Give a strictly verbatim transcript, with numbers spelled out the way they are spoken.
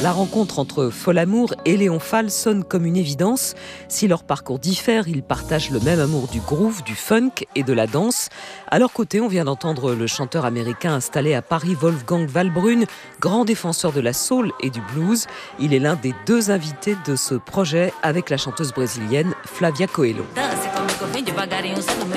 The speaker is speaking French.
La rencontre entre Folamour et Léon Fall sonne comme une évidence. Si leurs parcours diffèrent, ils partagent le même amour du groove, du funk et de la danse. À leur côté, on vient d'entendre le chanteur américain installé à Paris, Wolfgang Valbrune, grand défenseur de la soul et du blues. Il est l'un des deux invités de ce projet avec la chanteuse brésilienne Flavia Coelho.